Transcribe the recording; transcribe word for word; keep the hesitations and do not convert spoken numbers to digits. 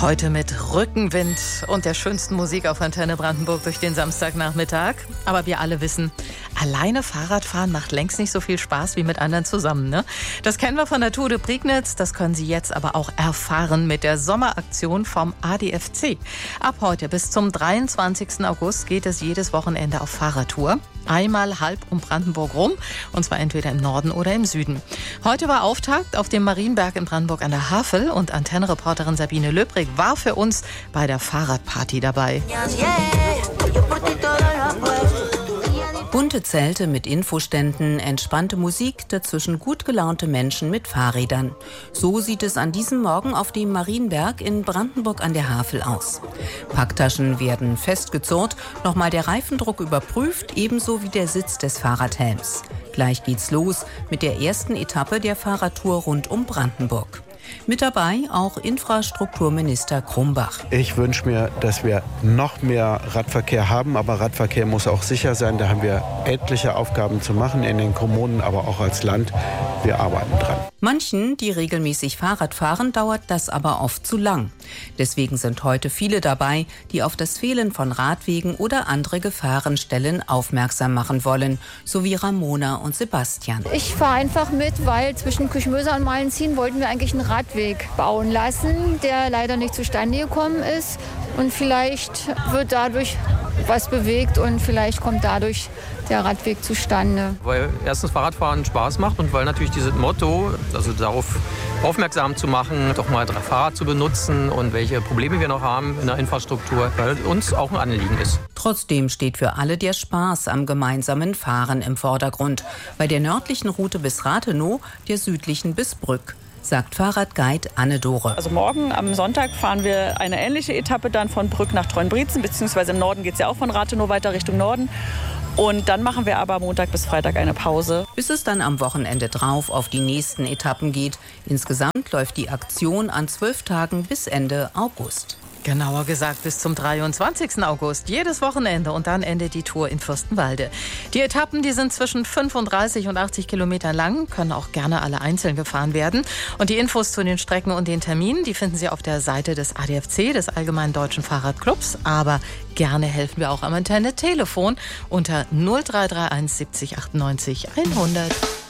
Heute mit Rückenwind und der schönsten Musik auf Antenne Brandenburg durch den Samstagnachmittag. Aber wir alle wissen, alleine Fahrradfahren macht längst nicht so viel Spaß wie mit anderen zusammen, ne? Das kennen wir von der Tour de Prignitz, das können Sie jetzt aber auch erfahren mit der Sommeraktion vom A D F C. Ab heute bis zum dreiundzwanzigsten August geht es jedes Wochenende auf Fahrradtour. Einmal halb um Brandenburg rum, und zwar entweder im Norden oder im Süden. Heute war Auftakt auf dem Marienberg in Brandenburg an der Havel und Antennenreporterin Sabine Löbrig war für uns bei der Fahrradparty dabei. Bunte Zelte mit Infoständen, entspannte Musik, dazwischen gut gelaunte Menschen mit Fahrrädern. So sieht es an diesem Morgen auf dem Marienberg in Brandenburg an der Havel aus. Packtaschen werden festgezurrt, nochmal der Reifendruck überprüft, ebenso wie der Sitz des Fahrradhelms. Gleich geht's los mit der ersten Etappe der Fahrradtour rund um Brandenburg. Mit dabei auch Infrastrukturminister Krumbach. Ich wünsche mir, dass wir noch mehr Radverkehr haben, aber Radverkehr muss auch sicher sein. Da haben wir etliche Aufgaben zu machen in den Kommunen, aber auch als Land. Wir arbeiten dran. Manchen, die regelmäßig Fahrrad fahren, dauert das aber oft zu lang. Deswegen sind heute viele dabei, die auf das Fehlen von Radwegen oder andere Gefahrenstellen aufmerksam machen wollen, so wie Ramona und Sebastian. Ich fahre einfach mit, weil zwischen Küchmöser und Malenzin wollten wir eigentlich einen Radweg bauen lassen, der leider nicht zustande gekommen ist. Und vielleicht wird dadurch was bewegt und vielleicht kommt dadurch der Radweg zustande. Weil erstens Fahrradfahren Spaß macht und weil natürlich dieses Motto, also darauf aufmerksam zu machen, doch mal das Fahrrad zu benutzen und welche Probleme wir noch haben in der Infrastruktur, weil uns auch ein Anliegen ist. Trotzdem steht für alle der Spaß am gemeinsamen Fahren im Vordergrund. Bei der nördlichen Route bis Rathenow, der südlichen bis Brück, sagt Fahrradguide Anne Dore. Also morgen am Sonntag fahren wir eine ähnliche Etappe dann von Brück nach Treuenbrietzen, beziehungsweise im Norden geht es ja auch von Rathenow weiter Richtung Norden. Und dann machen wir aber Montag bis Freitag eine Pause. Bis es dann am Wochenende drauf auf die nächsten Etappen geht. Insgesamt läuft die Aktion an zwölf Tagen bis Ende August. Genauer gesagt bis zum dreiundzwanzigsten August, jedes Wochenende, und dann endet die Tour in Fürstenwalde. Die Etappen, die sind zwischen fünfunddreißig und achtzig Kilometern lang, können auch gerne alle einzeln gefahren werden. Und die Infos zu den Strecken und den Terminen, die finden Sie auf der Seite des A D F C, des Allgemeinen Deutschen Fahrradclubs. Aber gerne helfen wir auch am Antenne-Telefon unter null drei drei eins siebzig achtundneunzig hundert.